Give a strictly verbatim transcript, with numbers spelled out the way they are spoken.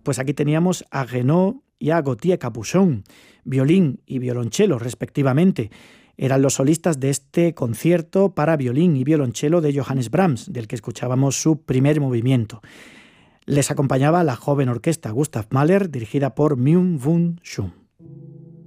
Pues aquí teníamos a Renaud y a Gauthier Capuçon, violín y violonchelo respectivamente. Eran los solistas de este concierto para violín y violonchelo de Johannes Brahms, del que escuchábamos su primer movimiento. Les acompañaba la joven orquesta Gustav Mahler, dirigida por Myung-Whun Chung.